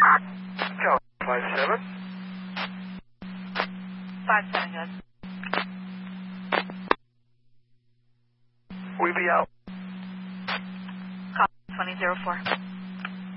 Cal 57. 57, good. We be out. Call 2004.